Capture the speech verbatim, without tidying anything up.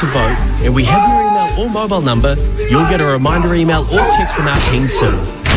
to vote and we have your email or mobile number, you'll get a reminder email or text from our team soon.